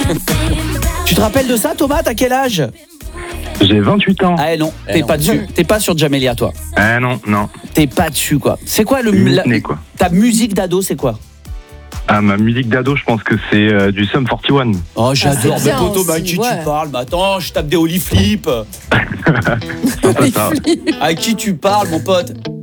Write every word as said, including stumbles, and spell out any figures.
Tu te rappelles de ça, Thomas? T'as quel âge? J'ai vingt-huit ans. Ah non, Eh t'es non. pas dessus. T'es pas sur Jamelia, toi. Ah non, non. T'es pas dessus, quoi. C'est quoi le la- Né, quoi. ta musique d'ado, c'est quoi? Ah, ma musique d'ado, je pense que c'est euh, du Sum quarante et un. Oh, j'adore. c'est Mais bien poto, aussi, bah, à qui ouais. tu parles? Bah attends, je tape des Holy Flip. C'est pas ça. À qui tu parles, mon pote?